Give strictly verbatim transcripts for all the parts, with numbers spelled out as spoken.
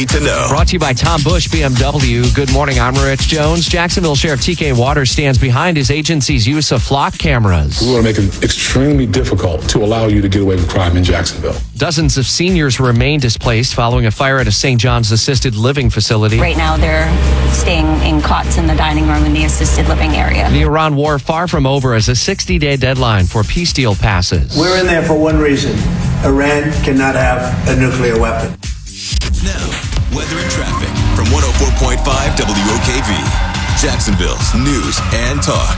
To know. Brought to you by Tom Bush B M W. Good morning, I'm Rich Jones. Jacksonville Sheriff T K Waters stands behind his agency's use of flock cameras. We want to make it extremely difficult to allow you to get away with crime in Jacksonville. Dozens of seniors remain displaced following a fire at a Saint John's assisted living facility. Right now, they're staying in cots in the dining room in the assisted living area. The Iran war far from over as a sixty-day deadline for peace deal passes. We're in there for one reason. Iran cannot have a nuclear weapon. Now, weather and traffic from one oh four point five W O K V, Jacksonville's news and talk.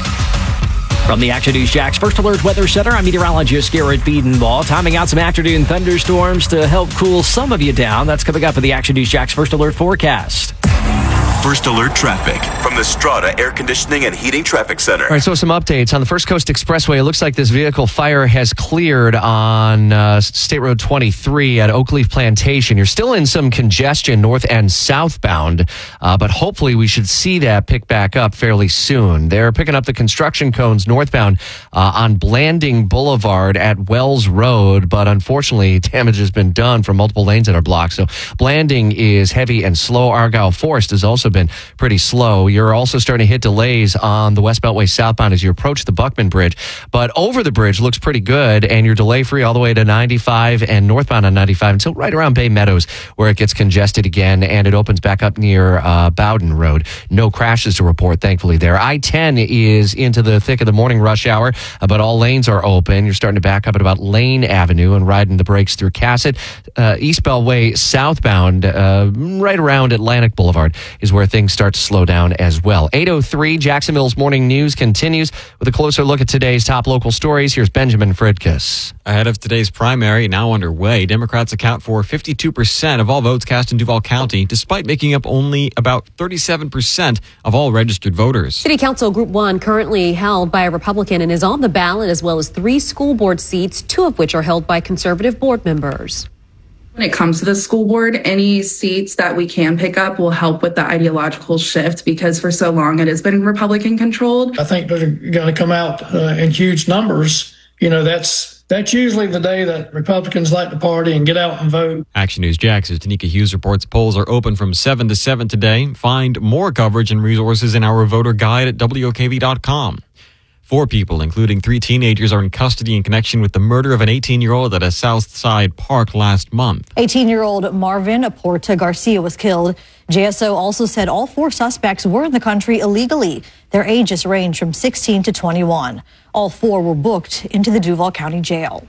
From the Action News Jax First Alert Weather Center, I'm meteorologist Garrett Biedenball. Timing out some afternoon thunderstorms to help cool some of you down. That's coming up in the Action News Jax First Alert forecast. First Alert traffic from the Strata Air Conditioning and Heating Traffic Center. All right, so some updates. On the First Coast Expressway, it looks like this vehicle fire has cleared on uh, State Road twenty-three at Oakleaf Plantation. You're still in some congestion north and southbound, uh, but hopefully we should see that pick back up fairly soon. They're picking up the construction cones northbound uh, on Blanding Boulevard at Wells Road, but unfortunately damage has been done for multiple lanes that are blocked. So Blanding is heavy and slow. Argyle Forest has also been pretty slow. You're also starting to hit delays on the West Beltway southbound as you approach the Buckman Bridge, but over the bridge looks pretty good, and you're delay free all the way to ninety-five and northbound on ninety-five until right around Bay Meadows, where it gets congested again, and it opens back up near uh, Bowden Road. No crashes to report, thankfully, there. I ten is into the thick of the morning rush hour, uh, but all lanes are open. You're starting to back up at about Lane Avenue and riding the brakes through Cassett. Uh, East Beltway southbound, uh, right around Atlantic Boulevard, is where things start to slow down as well. eight oh three, Jacksonville's Morning News continues with a closer look at today's top local stories. Here's Benjamin Fridkes. Ahead of today's primary, now underway, Democrats account for fifty-two percent of all votes cast in Duval County, despite making up only about thirty-seven percent of all registered voters. City Council Group one currently held by a Republican and is on the ballot, as well as three school board seats, two of which are held by conservative board members. When it comes to the school board, any seats that we can pick up will help with the ideological shift, because for so long it has been Republican controlled. I think they're going to come out uh, in huge numbers. You know, that's that's usually the day that Republicans like to party and get out and vote. Action News Jax's Tanika Hughes reports polls are open from seven to seven today. Find more coverage and resources in our voter guide at W O K V dot com. Four people, including three teenagers, are in custody in connection with the murder of an eighteen-year-old at a Southside park last month. eighteen-year-old Marvin Porta Garcia was killed. J S O also said all four suspects were in the country illegally. Their ages range from sixteen to twenty-one. All four were booked into the Duval County Jail.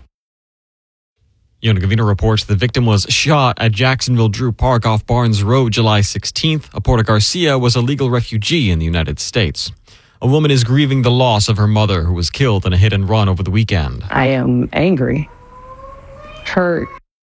Yona Gavina reports the victim was shot at Jacksonville Drew Park off Barnes Road July sixteenth. Porta Garcia was a legal refugee in the United States. A woman is grieving the loss of her mother, who was killed in a hit and run over the weekend. I am angry, hurt.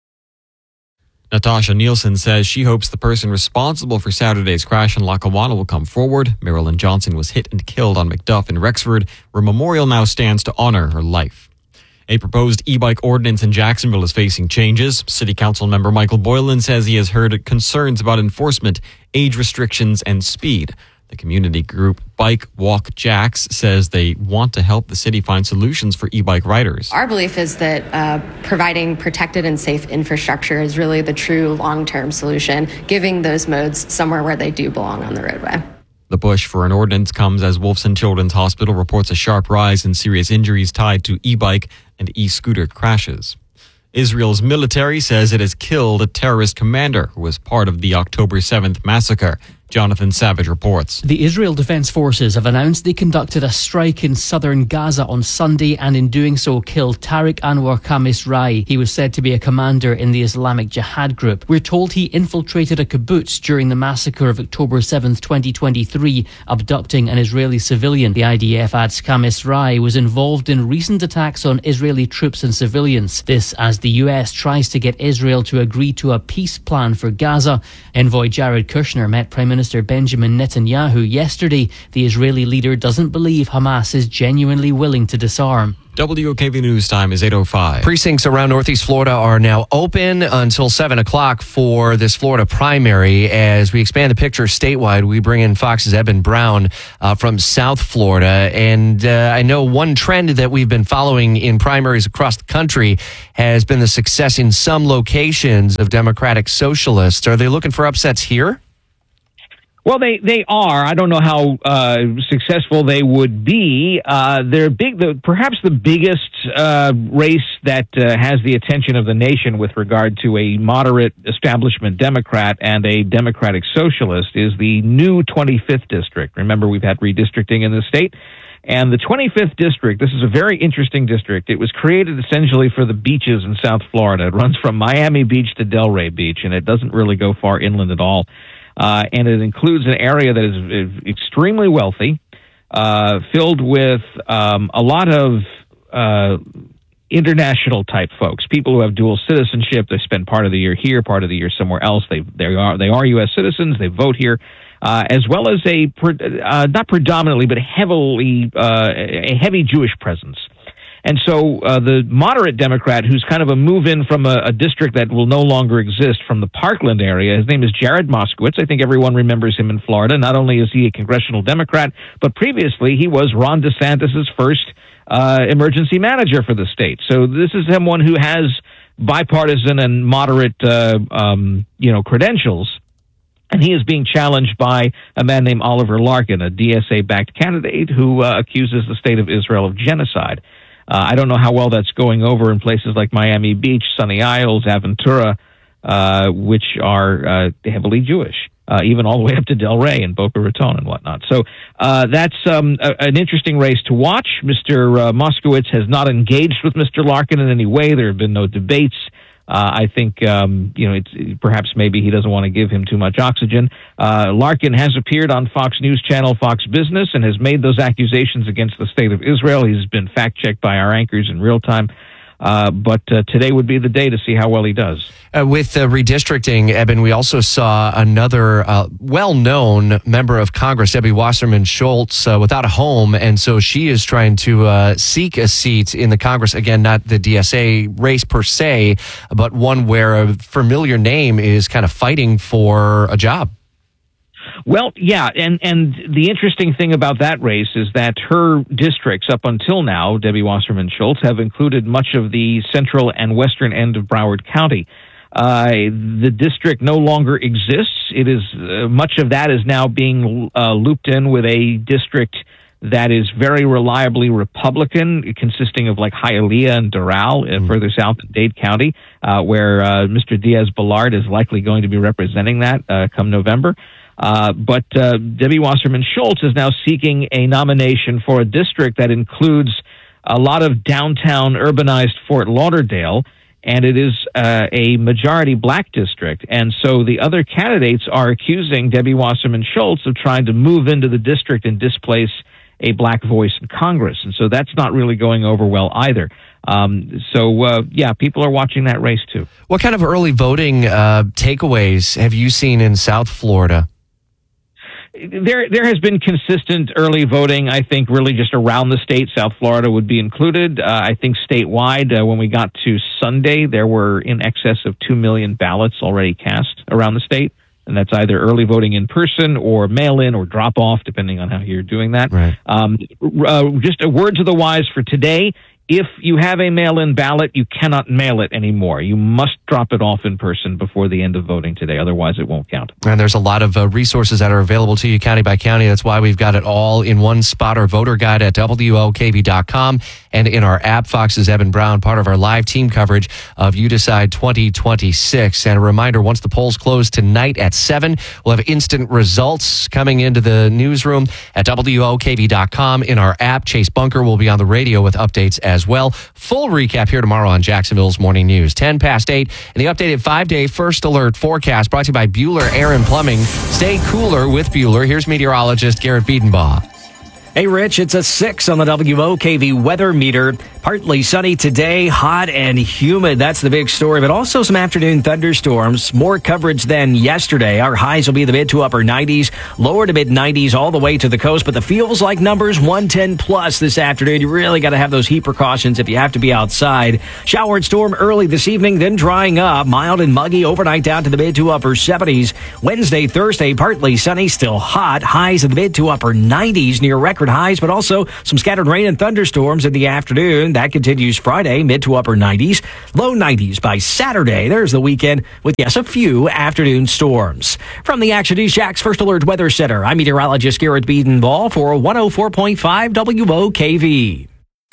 Natasha Nielsen says she hopes the person responsible for Saturday's crash in Lackawanna will come forward. Marilyn Johnson was hit and killed on McDuff in Rexford, where a memorial now stands to honor her life. A proposed e-bike ordinance in Jacksonville is facing changes. City Council member Michael Boylan says he has heard concerns about enforcement, age restrictions, and speed. The community group Bike Walk Jax says they want to help the city find solutions for e-bike riders. Our belief is that uh, providing protected and safe infrastructure is really the true long-term solution, giving those modes somewhere where they do belong on the roadway. The push for an ordinance comes as Wolfson Children's Hospital reports a sharp rise in serious injuries tied to e-bike and e-scooter crashes. Israel's military says it has killed a terrorist commander who was part of the October seventh massacre. Jonathan Savage reports. The Israel Defense Forces have announced they conducted a strike in southern Gaza on Sunday, and in doing so killed Tariq Anwar Khamis Rai. He was said to be a commander in the Islamic Jihad group. We're told he infiltrated a kibbutz during the massacre of October seventh, twenty twenty-three, abducting an Israeli civilian. The I D F adds Khamis Rai was involved in recent attacks on Israeli troops and civilians. This as the U S tries to get Israel to agree to a peace plan for Gaza. Envoy Jared Kushner met Prime Minister Minister Benjamin Netanyahu yesterday. The Israeli leader doesn't believe Hamas is genuinely willing to disarm. W O K V News time is eight oh five. Precincts around Northeast Florida are now open until seven o'clock for this Florida primary. As we expand the picture statewide, we bring in Fox's Eben Brown uh, from South Florida. And uh, I know one trend that we've been following in primaries across the country has been the success in some locations of Democratic Socialists. Are they looking for upsets here? Well, they, they are. I don't know how uh, successful they would be. Uh, they're big. The, perhaps the biggest uh, race that uh, has the attention of the nation with regard to a moderate establishment Democrat and a Democratic Socialist is the new twenty-fifth district. Remember, we've had redistricting in the state. And the twenty-fifth district, this is a very interesting district. It was created essentially for the beaches in South Florida. It runs from Miami Beach to Delray Beach, and it doesn't really go far inland at all. Uh, and it includes an area that is, is extremely wealthy, uh, filled with um, a lot of uh, international type folks, people who have dual citizenship. They spend part of the year here, part of the year somewhere else. They they are they are U S citizens. They vote here, uh, as well as a uh, not predominantly but heavily uh, a heavy Jewish presence. And so uh, the moderate Democrat, who's kind of a move-in from a, a district that will no longer exist from the Parkland area, his name is Jared Moskowitz. I think everyone remembers him in Florida. Not only is he a congressional Democrat, but previously he was Ron DeSantis' first uh, emergency manager for the state. So this is someone who has bipartisan and moderate, uh, um, you know, credentials. And he is being challenged by a man named Oliver Larkin, a D S A-backed candidate who uh, accuses the state of Israel of genocide. Uh, I don't know how well that's going over in places like Miami Beach, Sunny Isles, Aventura, uh, which are uh, heavily Jewish, uh, even all the way up to Delray and Boca Raton and whatnot. So uh, that's um, a, an interesting race to watch. Mister Uh, Moskowitz has not engaged with Mister Larkin in any way. There have been no debates. Uh, I think, um, you know, it's, perhaps maybe he doesn't want to give him too much oxygen. Uh, Larkin has appeared on Fox News Channel, Fox Business, and has made those accusations against the state of Israel. He's been fact-checked by our anchors in real time. Uh, but uh, today would be the day to see how well he does. Uh, with uh, redistricting, Eben, we also saw another uh, well-known member of Congress, Debbie Wasserman Schultz, uh, without a home, and so she is trying to uh, seek a seat in the Congress. Again, not the D S A race per se, but one where a familiar name is kind of fighting for a job. Well, yeah, and, and the interesting thing about that race is that her districts up until now, Debbie Wasserman Schultz, have included much of the central and western end of Broward County. Uh, the district no longer exists. It is uh, much of that is now being uh, looped in with a district that is very reliably Republican, consisting of like Hialeah and Doral, uh, further south in Dade County, uh, where uh, Mister Diaz-Balart is likely going to be representing that uh, come November. Uh, but uh, Debbie Wasserman Schultz is now seeking a nomination for a district that includes a lot of downtown urbanized Fort Lauderdale, and it is uh, a majority black district. And so the other candidates are accusing Debbie Wasserman Schultz of trying to move into the district and displace a black voice in Congress. And so that's not really going over well either. Um, so, uh, yeah, people are watching that race too. What kind of early voting uh, takeaways have you seen in South Florida? There, there has been consistent early voting, I think, really just around the state. South Florida would be included. Uh, I think statewide, uh, when we got to Sunday, there were in excess of two million ballots already cast around the state. And that's either early voting in person or mail-in or drop-off, depending on how you're doing that. Right. Um, uh, just a word to the wise for today. If you have a mail-in ballot, you cannot mail it anymore. You must drop it off in person before the end of voting today. Otherwise, it won't count. And there's a lot of uh, resources that are available to you county by county. That's why we've got it all in one spot. Our voter guide at W O K V dot com and in our app, Fox's Eben Brown, part of our live team coverage of You Decide twenty twenty-six. And a reminder, once the polls close tonight at seven, we'll have instant results coming into the newsroom at W O K V dot com. In our app, Chase Bunker will be on the radio with updates as well. Full recap here tomorrow on Jacksonville's Morning News. ten past eight, and the updated five-day first alert forecast brought to you by Bueller Air and Plumbing. Stay cooler with Bueller. Here's meteorologist Garrett Biedenbaugh. Hey, Rich, it's a six on the W O K V weather meter. Partly sunny today, hot and humid. That's the big story, but also some afternoon thunderstorms. More coverage than yesterday. Our highs will be the mid to upper nineties, lower to mid nineties all the way to the coast, but the feels like numbers one ten plus this afternoon. You really got to have those heat precautions if you have to be outside. Showered storm early this evening, then drying up. Mild and muggy overnight down to the mid to upper seventies. Wednesday, Thursday, partly sunny, still hot. Highs in the mid to upper nineties near record highs, but also some scattered rain and thunderstorms in the afternoon. That continues Friday, mid to upper nineties, low nineties by Saturday. There's the weekend with, yes, a few afternoon storms. From the Action News Jax First Alert Weather Center, I'm meteorologist Garrett Beadenball for one oh four point five W O K V.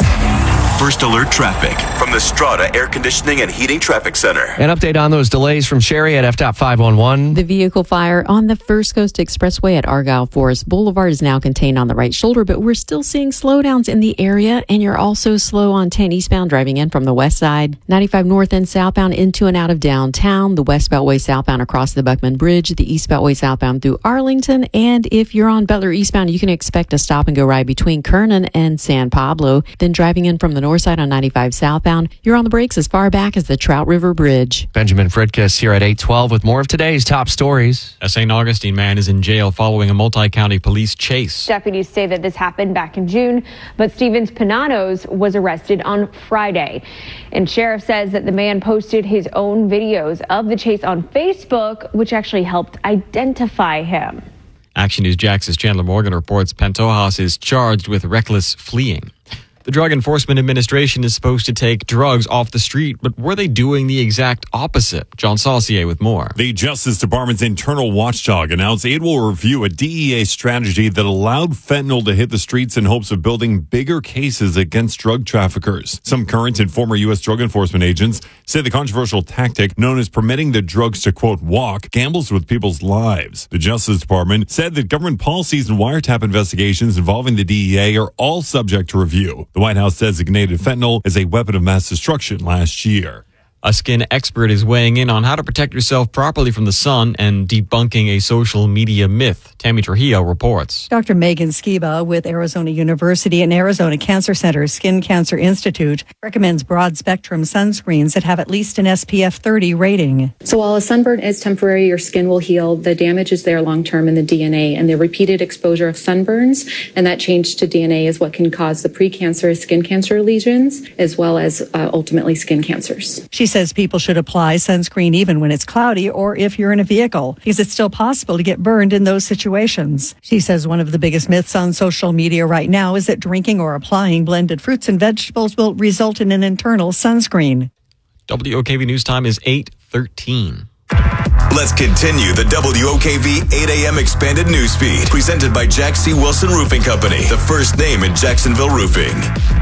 First Alert Traffic from the Strata Air Conditioning and Heating Traffic Center. An update on those delays from Sherry at F DOT five one one. The vehicle fire on the First Coast Expressway at Argyle Forest Boulevard is now contained on the right shoulder, but we're still seeing slowdowns in the area, and you're also slow on ten eastbound driving in from the west side, ninety-five north and southbound into and out of downtown, the west beltway southbound across the Buckman Bridge, the east beltway southbound through Arlington, and if you're on Butler eastbound, you can expect a stop and go ride between Kernan and San Pablo. Then driving in from the north side on ninety-five southbound, you're on the brakes as far back as the Trout River Bridge. Benjamin Fritkus here at eight twelve with more of today's top stories. A Saint Augustine man is in jail following a multi-county police chase. Deputies say that this happened back in June, but Stevens Pananos was arrested on Friday. And sheriff says that the man posted his own videos of the chase on Facebook, which actually helped identify him. Action News Jax's Chandler Morgan reports Pantojas is charged with reckless fleeing. The Drug Enforcement Administration is supposed to take drugs off the street, but were they doing the exact opposite? John Saucier with more. The Justice Department's internal watchdog announced it will review a D E A strategy that allowed fentanyl to hit the streets in hopes of building bigger cases against drug traffickers. Some current and former U S drug enforcement agents say the controversial tactic, known as permitting the drugs to, quote, walk, gambles with people's lives. The Justice Department said that government policies and wiretap investigations involving the D E A are all subject to review. The White House designated fentanyl as a weapon of mass destruction last year. A skin expert is weighing in on how to protect yourself properly from the sun and debunking a social media myth. Tammy Trujillo reports. Doctor Megan Skiba with Arizona University and Arizona Cancer Center's Skin Cancer Institute recommends broad-spectrum sunscreens that have at least an S P F thirty rating. So while a sunburn is temporary, your skin will heal. The damage is there long-term in the D N A, and the repeated exposure of sunburns and that change to D N A is what can cause the precancerous skin cancer lesions, as well as uh, ultimately skin cancers. She says people should apply sunscreen even when it's cloudy or if you're in a vehicle, because it's still possible to get burned in those situations. She says one of the biggest myths on social media right now is that drinking or applying blended fruits and vegetables will result in an internal sunscreen. W O K V News Time is eight thirteen. Let's continue the W O K V eight a.m. expanded news feed, presented by Jack C. Wilson Roofing Company, the first name in Jacksonville roofing.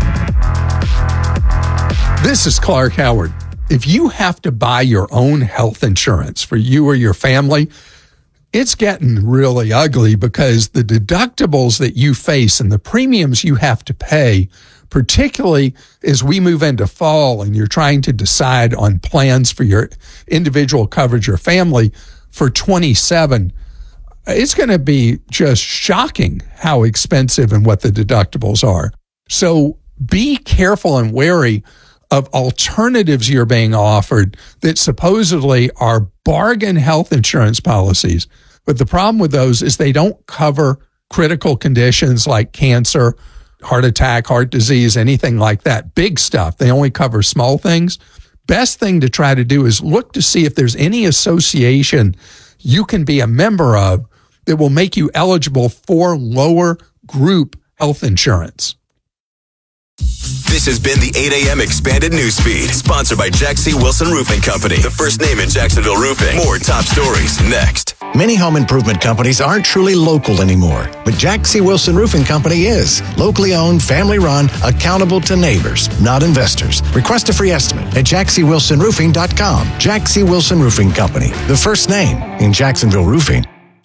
This is Clark Howard. If you have to buy your own health insurance for you or your family, it's getting really ugly because the deductibles that you face and the premiums you have to pay, particularly as we move into fall and you're trying to decide on plans for your individual coverage or family for twenty-seven, it's going to be just shocking how expensive and what the deductibles are. So be careful and wary of alternatives you're being offered that supposedly are bargain health insurance policies. But the problem with those is they don't cover critical conditions like cancer, heart attack, heart disease, anything like that. Big stuff. They only cover small things. Best thing to try to do is look to see if there's any association you can be a member of that will make you eligible for lower group health insurance. This has been the eight a.m. expanded news feed, sponsored by Jack C. Wilson Roofing Company, the first name in Jacksonville roofing. More top stories next. Many home improvement companies aren't truly local anymore, but Jack C. Wilson Roofing Company is. Locally owned, family run, accountable to neighbors, not investors. Request a free estimate at jack c wilson roofing dot com. Jack C. Wilson Roofing Company, the first name in Jacksonville roofing.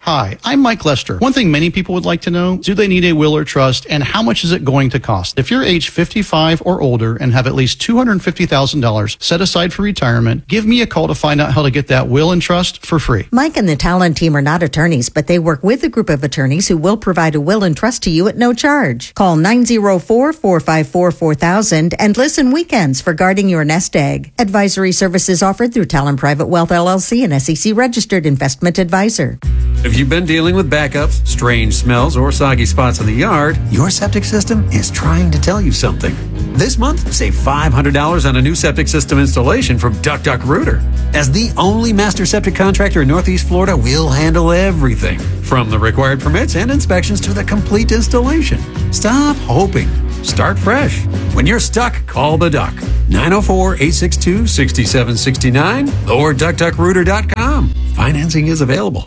Hi, I'm Mike Lester. One thing many people would like to know, do they need a will or trust, and how much is it going to cost? If you're age fifty-five or older and have at least two hundred fifty thousand dollars set aside for retirement, give me a call to find out how to get that will and trust for free. Mike and the Talent team are not attorneys, but they work with a group of attorneys who will provide a will and trust to you at no charge. Call nine oh four, four five four, four thousand and listen weekends for guarding your nest egg. Advisory services offered through Talent Private Wealth L L C, an S E C registered investment advisor. If you've been dealing with backups, strange smells, or soggy spots in the yard, your septic system is trying to tell you something. This month, save five hundred dollars on a new septic system installation from Duck Duck Rooter. As the only master septic contractor in Northeast Florida, we'll handle everything, from the required permits and inspections to the complete installation. Stop hoping. Start fresh. When you're stuck, call the Duck. nine oh four, eight six two, six seven six nine or duck duck rooter dot com. Financing is available.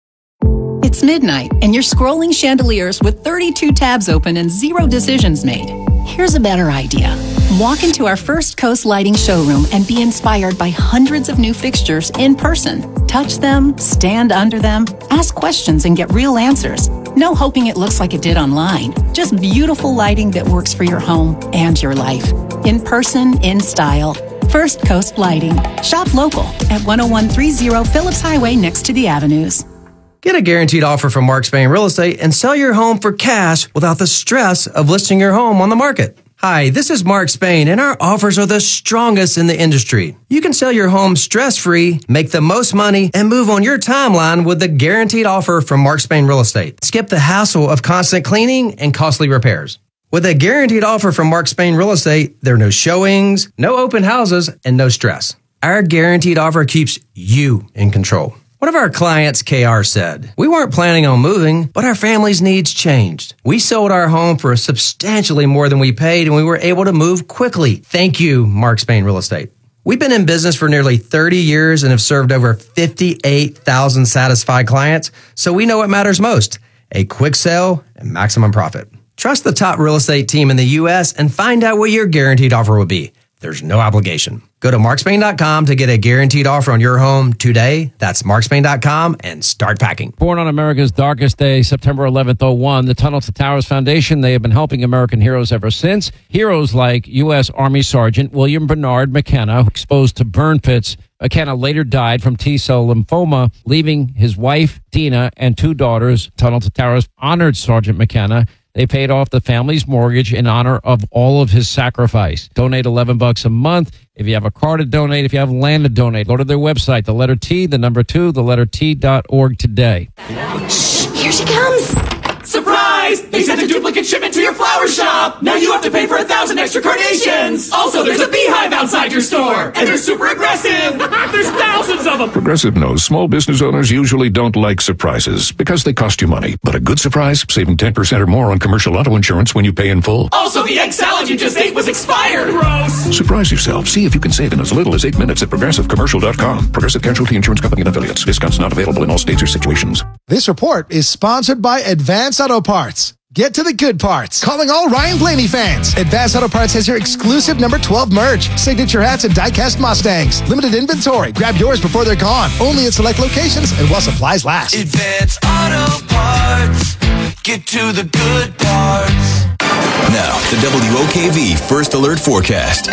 It's midnight, and you're scrolling chandeliers with thirty-two tabs open and zero decisions made. Here's a better idea. Walk into our First Coast Lighting showroom and be inspired by hundreds of new fixtures in person. Touch them, stand under them, ask questions, and get real answers. No hoping it looks like it did online. Just beautiful lighting that works for your home and your life. In person, in style. First Coast Lighting. Shop local at one oh one thirty Phillips Highway next to the Avenues. Get a guaranteed offer from Mark Spain Real Estate and sell your home for cash without the stress of listing your home on the market. Hi, this is Mark Spain, and our offers are the strongest in the industry. You can sell your home stress-free, make the most money, and move on your timeline with the guaranteed offer from Mark Spain Real Estate. Skip the hassle of constant cleaning and costly repairs. With a guaranteed offer from Mark Spain Real Estate, there are no showings, no open houses, and no stress. Our guaranteed offer keeps you in control. One of our clients, K R, said, "We weren't planning on moving, but our family's needs changed. We sold our home for substantially more than we paid, and we were able to move quickly. Thank you, Mark Spain Real Estate." We've been in business for nearly thirty years and have served over fifty-eight thousand satisfied clients, so we know what matters most: a quick sale and maximum profit. Trust the top real estate team in the U S and find out what your guaranteed offer will be. There's no obligation. Go to mark spain dot com to get a guaranteed offer on your home today. That's mark spain dot com and start packing. Born on America's darkest day, September eleventh, oh one, the Tunnel to Towers Foundation, they have been helping American heroes ever since. Heroes like U S Army Sergeant William Bernard McKenna, exposed to burn pits. McKenna later died from T-cell lymphoma, leaving his wife, Dina, and two daughters. Tunnel to Towers honored Sergeant McKenna. They paid off the family's mortgage in honor of all of his sacrifice. Donate eleven bucks a month. If you have a car to donate, if you have land to donate, go to their website, the letter T, the number two, the letter T dot org today. Shh, here she comes. Surprise! They sent a duplicate shipment to your flower shop. Now you have to pay for a thousand extra carnations. Also, there's a beehive outside your store, and they're super aggressive. There's thousands of them. Progressive knows small business owners usually don't like surprises because they cost you money. But a good surprise, saving ten percent or more on commercial auto insurance when you pay in full. Also, the egg salad you just ate was expired. Gross. Surprise yourself. See if you can save in as little as eight minutes at progressive commercial dot com. Progressive Casualty Insurance Company and affiliates. Discounts not available in all states or situations. This report is sponsored by Advance Auto Parts. Get to the good parts. Calling all Ryan Blaney fans. Advance Auto Parts has your exclusive number twelve merch, signature hats, and die-cast Mustangs. Limited inventory. Grab yours before they're gone. Only at select locations and while supplies last. Advance Auto Parts. Get to the good parts. Now, the W O K V First Alert Forecast.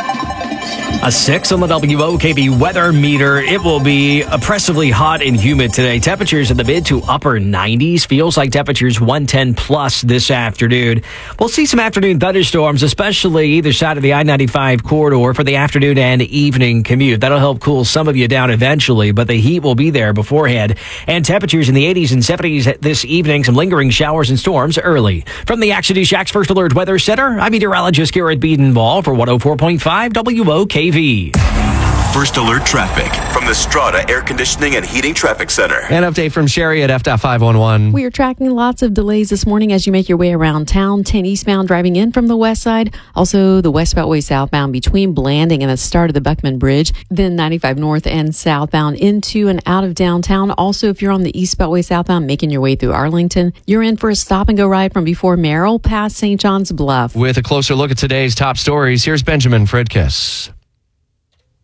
A six on the W O K V weather meter. It will be oppressively hot and humid today. Temperatures in the mid to upper nineties. Feels like temperatures one ten plus this afternoon. We'll see some afternoon thunderstorms, especially either side of the I ninety-five corridor for the afternoon and evening commute. That'll help cool some of you down eventually, but the heat will be there beforehand. And temperatures in the eighties and seventies this evening. Some lingering showers and storms early. From the Action News Shack's First Alert Weather Center, I'm meteorologist Garrett Biedenball for one oh four point five W O K V. First Alert Traffic from the Strata Air Conditioning and Heating Traffic Center. An update from Sherry at F five one one. We are tracking lots of delays this morning as you make your way around town. ten eastbound driving in from the west side. Also, the West Beltway southbound between Blanding and the start of the Buckman Bridge. Then ninety-five north and southbound into and out of downtown. Also, if you're on the East Beltway southbound making your way through Arlington, you're in for a stop and go ride from before Merrill past Saint John's Bluff. With a closer look at today's top stories, here's Benjamin Fridkiss.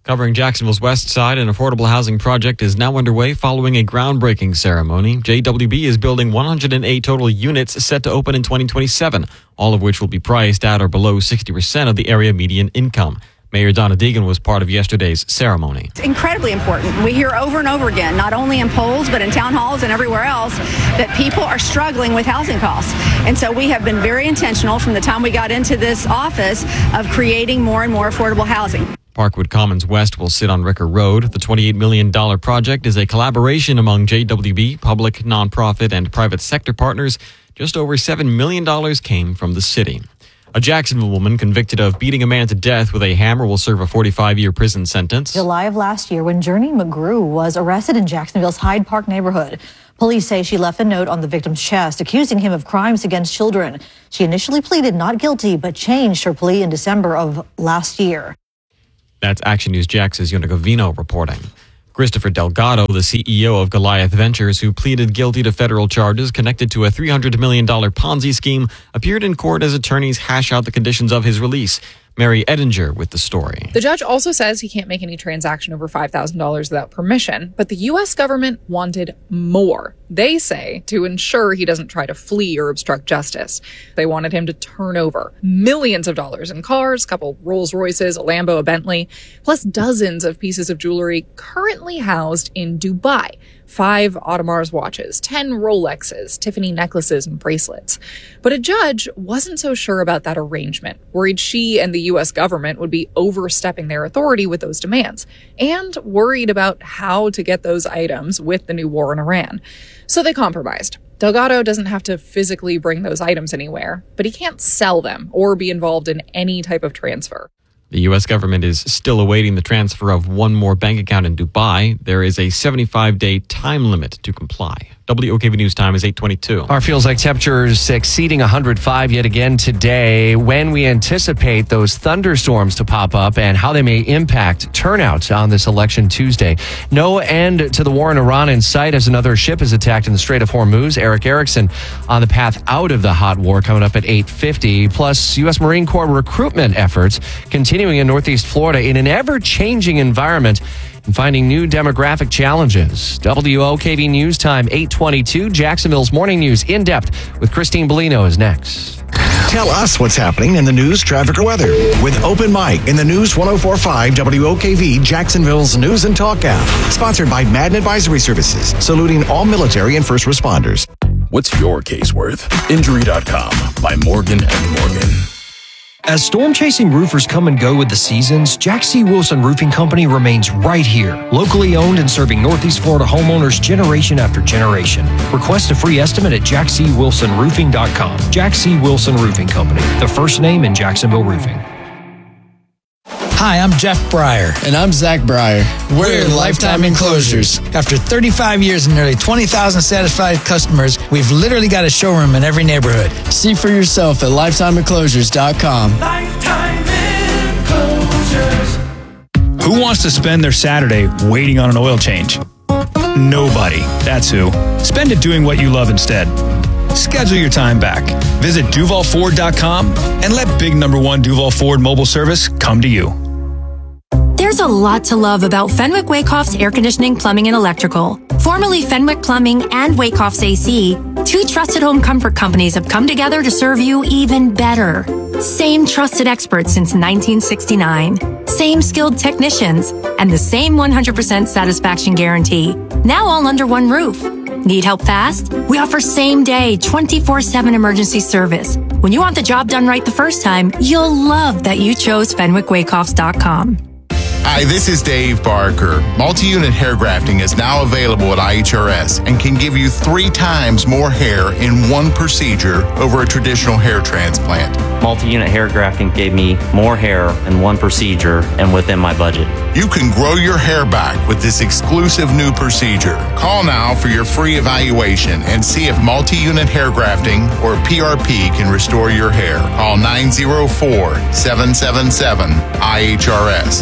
Covering Jacksonville's west side, an affordable housing project is now underway following a groundbreaking ceremony. J W B is building one hundred eight total units set to open in twenty twenty-seven, all of which will be priced at or below sixty percent of the area median income. Mayor Donna Deegan was part of yesterday's ceremony. It's incredibly important. We hear over and over again, not only in polls, but in town halls and everywhere else, that people are struggling with housing costs. And so we have been very intentional from the time we got into this office of creating more and more affordable housing. Parkwood Commons West will sit on Ricker Road. The twenty-eight million dollars project is a collaboration among J W B, public, nonprofit, and private sector partners. Just over seven million dollars came from the city. A Jacksonville woman convicted of beating a man to death with a hammer will serve a forty-five-year prison sentence. July of last year, when Journey McGrew was arrested in Jacksonville's Hyde Park neighborhood. Police say she left a note on the victim's chest accusing him of crimes against children. She initially pleaded not guilty, but changed her plea in December of last year. That's Action News Jax's Yona Gavino reporting. Christopher Delgado, the C E O of Goliath Ventures, who pleaded guilty to federal charges connected to a three hundred million dollars Ponzi scheme, appeared in court as attorneys hash out the conditions of his release. Mary Edinger with the story. The judge also says he can't make any transaction over five thousand dollars without permission, but the U S government wanted more. They say to ensure he doesn't try to flee or obstruct justice. They wanted him to turn over millions of dollars in cars, a couple Rolls Royces, a Lambo, a Bentley, plus dozens of pieces of jewelry currently housed in Dubai. Five Audemars watches, ten Rolexes, Tiffany necklaces, and bracelets. But a judge wasn't so sure about that arrangement, worried she and the U S government would be overstepping their authority with those demands, and worried about how to get those items with the new war in Iran. So they compromised. Delgado doesn't have to physically bring those items anywhere, but he can't sell them or be involved in any type of transfer. The U S government is still awaiting the transfer of one more bank account in Dubai. There is a seventy-five day time limit to comply. W O K V News time is eight twenty-two. Our feels like temperatures exceeding one hundred five yet again today when we anticipate those thunderstorms to pop up and how they may impact turnout on this election Tuesday. No end to the war in Iran in sight as another ship is attacked in the Strait of Hormuz. Eric Erickson on the path out of the hot war coming up at eight fifty. Plus, U S Marine Corps recruitment efforts continuing in Northeast Florida in an ever-changing environment and finding new demographic challenges. W O K V News time, eight twenty-two. Jacksonville's Morning News in depth with Christine Bellino is next. Tell us what's happening in the news, traffic, or weather with Open Mic in the News one oh four point five W O K V, Jacksonville's News and Talk app. Sponsored by Madden Advisory Services, saluting all military and first responders. What's your case worth? Injury dot com by Morgan and Morgan. As storm-chasing roofers come and go with the seasons, Jack C. Wilson Roofing Company remains right here, locally owned and serving Northeast Florida homeowners generation after generation. Request a free estimate at jack c wilson roofing dot com. Jack C. Wilson Roofing Company, the first name in Jacksonville roofing. Hi, I'm Jeff Breyer. And I'm Zach Breyer. We're, We're Lifetime Enclosures. After thirty-five years and nearly twenty thousand satisfied customers, we've literally got a showroom in every neighborhood. See for yourself at lifetime enclosures dot com. Lifetime Enclosures. Who wants to spend their Saturday waiting on an oil change? Nobody. That's who. Spend it doing what you love instead. Schedule your time back. Visit duval ford dot com and let big number one Duval Ford mobile service come to you. There's a lot to love about Fenwick Wakehoff's Air Conditioning, Plumbing, and Electrical. Formerly Fenwick Plumbing and Wakehoff's A C, two trusted home comfort companies have come together to serve you even better. Same trusted experts since nineteen sixty-nine. Same skilled technicians. And the same one hundred percent satisfaction guarantee. Now all under one roof. Need help fast? We offer same-day, twenty-four seven emergency service. When you want the job done right the first time, you'll love that you chose Fenwick Wakehoffs dot com. Hi, this is Dave Barker. Multi-unit hair grafting is now available at I H R S and can give you three times more hair in one procedure over a traditional hair transplant. Multi-unit hair grafting gave me more hair in one procedure and within my budget. You can grow your hair back with this exclusive new procedure. Call now for your free evaluation and see if multi-unit hair grafting or P R P can restore your hair. Call nine oh four, seven seven seven, I H R S. My boss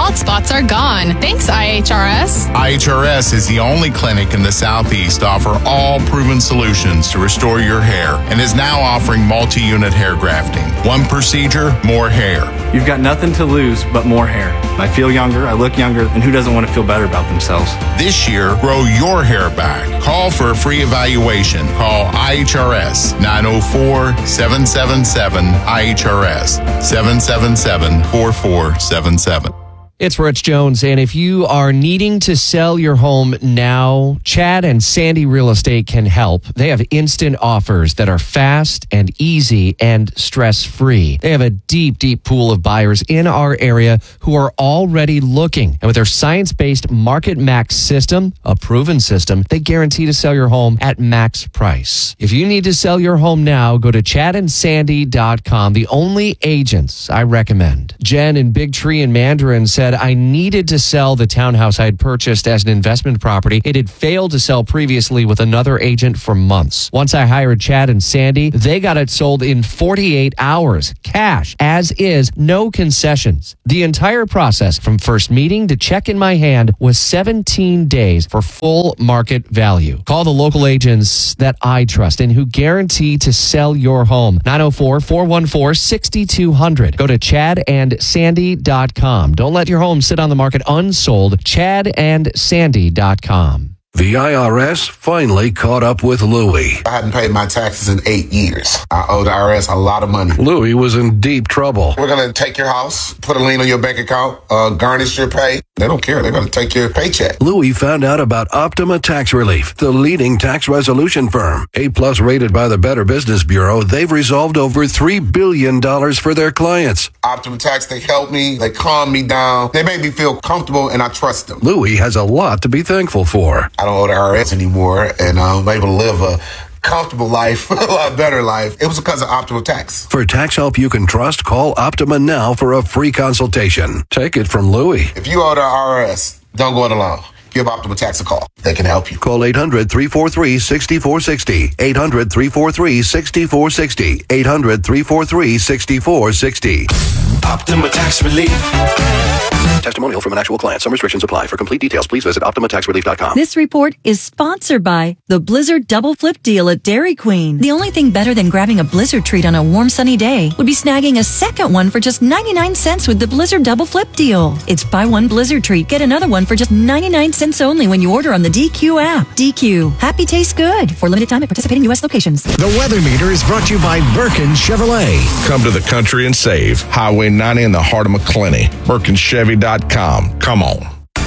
bald spots are gone. Thanks, I H R S. I H R S is the only clinic in the Southeast to offer all proven solutions to restore your hair and is now offering multi-unit hair grafting. One procedure, more hair. You've got nothing to lose but more hair. I feel younger, I look younger, and who doesn't want to feel better about themselves? This year, grow your hair back. Call for a free evaluation. Call I H R S nine oh four, seven seven seven, I H R S, seven seven seven, four four seven seven. It's Rich Jones, and if you are needing to sell your home now, Chad and Sandy Real Estate can help. They have instant offers that are fast and easy and stress-free. They have a deep, deep pool of buyers in our area who are already looking. And with their science-based Market Max system, a proven system, they guarantee to sell your home at max price. If you need to sell your home now, go to chad and sandy dot com, the only agents I recommend. Jen in Big Tree in Mandarin said, I needed to sell the townhouse I had purchased as an investment property. It had failed to sell previously with another agent for months. Once I hired Chad and Sandy, they got it sold in forty-eight hours. Cash, as is, no concessions. The entire process from first meeting to check in my hand was seventeen days for full market value. Call the local agents that I trust and who guarantee to sell your home. nine oh four, four one four, six two zero zero. Go to chad and sandy dot com. Don't let your home sit on the market unsold. chad and sandy dot com. The I R S finally caught up with Louie. I hadn't paid my taxes in eight years. I owe the I R S a lot of money. Louie was in deep trouble. We're going to take your house, put a lien on your bank account, uh, garnish your pay. They don't care. They're going to take your paycheck. Louie found out about Optima Tax Relief, the leading tax resolution firm. A-plus rated by the Better Business Bureau, they've resolved over three billion dollars for their clients. Optima Tax, they help me. They calm me down. They make me feel comfortable, and I trust them. Louie has a lot to be thankful for. I don't owe the I R S anymore, and I'm able to live a comfortable life, a lot better life. It was because of Optima Tax. For tax help you can trust, call Optima now for a free consultation. Take it from Louie. If you owe the I R S, don't go it alone. Give Optima Tax a call. They can help you. Call eight hundred, three four three, six four six zero. eight hundred, three four three, six four six zero. eight hundred, three four three, six four six zero. Optima Tax Relief. Testimonial from an actual client. Some restrictions apply. For complete details, please visit optima tax relief dot com. This report is sponsored by the Blizzard Double Flip Deal at Dairy Queen. The only thing better than grabbing a Blizzard treat on a warm, sunny day would be snagging a second one for just ninety-nine cents with the Blizzard Double Flip Deal. It's buy one Blizzard treat, get another one for just ninety-nine cents only when you order on the D Q app. D Q. Happy tastes good. For limited time at participating U S locations. The weather meter is brought to you by Birkin Chevrolet. Come to the country and save. Highway ninety in the heart of McClenny. Birkin Chevy dot com. Come on.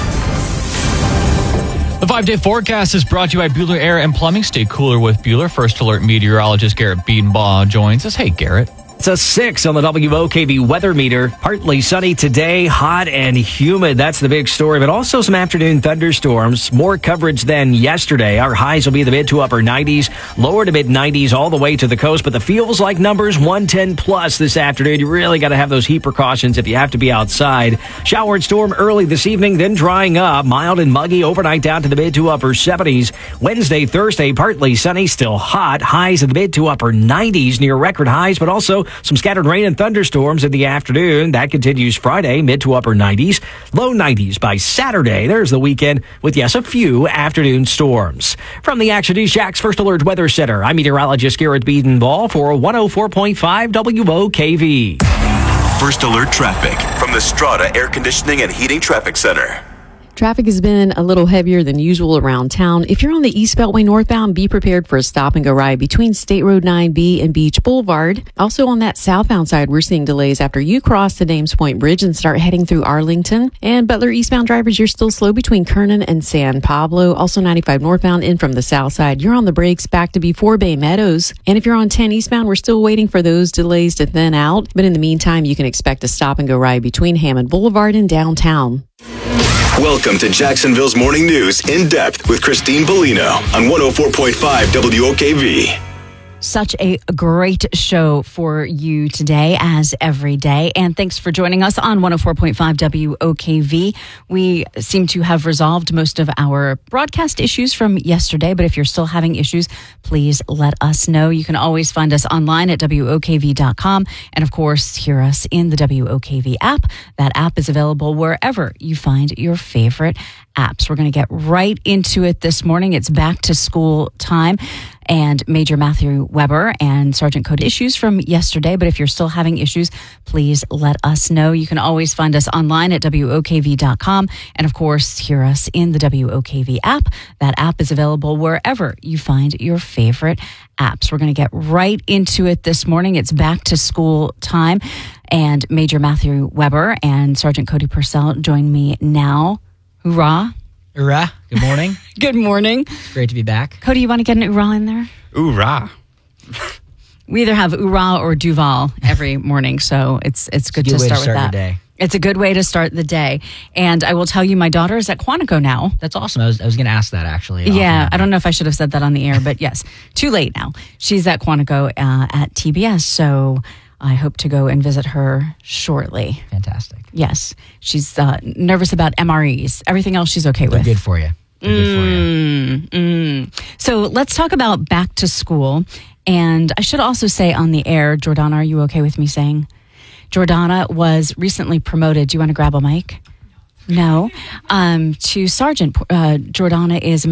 The five-day forecast is brought to you by Bueller Air and Plumbing. Stay cooler with Bueller. First Alert meteorologist Garrett Bedenbaugh joins us. Hey, Garrett. It's a six on the W O K V weather meter. Partly sunny today, hot and humid. That's the big story, but also some afternoon thunderstorms. More coverage than yesterday. Our highs will be the mid to upper nineties, lower to mid nineties all the way to the coast, but the feels like numbers one ten plus this afternoon. You really got to have those heat precautions if you have to be outside. Showered storm early this evening, then drying up. Mild and muggy overnight down to the mid to upper seventies. Wednesday, Thursday, partly sunny, still hot. Highs in the mid to upper nineties near record highs, but also some scattered rain and thunderstorms in the afternoon. That continues Friday, mid to upper nineties, low nineties by Saturday. There's the weekend with, yes, a few afternoon storms. From the Action News Jack's First Alert Weather Center, I'm meteorologist Garrett Bedenbaugh for one oh four point five W O K V. First Alert Traffic from the Strata Air Conditioning and Heating Traffic Center. Traffic has been a little heavier than usual around town. If you're on the East Beltway northbound, be prepared for a stop and go ride between State Road nine B and Beach Boulevard. Also on that southbound side, we're seeing delays after you cross the Dames Point Bridge and start heading through Arlington. And Butler eastbound drivers, you're still slow between Kernan and San Pablo. Also ninety-five northbound in from the south side, you're on the brakes back to before Bay Meadows. And if you're on ten eastbound, we're still waiting for those delays to thin out. But in the meantime, you can expect a stop and go ride between Hammond Boulevard and downtown. Welcome to Jacksonville's Morning News in depth with Christine Bellino on one oh four point five W O K V. Such a great show for you today, as every day. And thanks for joining us on one oh four point five W O K V. We seem to have resolved most of our broadcast issues from yesterday, but if you're still having issues, please let us know. You can always find us online at W O K V dot com. And of course, hear us in the W O K V app. That app is available wherever you find your favorite apps. We're going to get right into it this morning. It's back to school time. And Major Matthew Weber and Sergeant Cody issues from yesterday. But if you're still having issues, please let us know. You can always find us online at W O K V dot com. And of course, hear us in the W O K V app. That app is available wherever you find your favorite apps. We're going to get right into it this morning. It's back to school time. And Major Matthew Weber and Sergeant Cody Purcell join me now. Hoorah. Hoorah. Good morning. Good morning. Great to be back. Cody, you want to get an hoorah in there? Hoorah. We either have hoorah or Duval every morning, so it's it's good, Good to way start, to start with your that. day. It's a good way to start the day. And I will tell you, my daughter is at Quantico now. That's awesome. I was, I was going to ask that, actually. Yeah, I don't know if I should have said that on the air, but yes, too late now. She's at Quantico uh, at T B S, so I hope to go and visit her shortly. Fantastic. Yes. She's uh, nervous about M R Es. Everything else she's okay They're with. good for you. They're good for you. Mm, mm. So let's talk about back to school. And I should also say on the air, Jordana, are you okay with me saying? Jordana was recently promoted. Do you want to grab a mic? No. Um, to Sergeant. Uh, Jordana is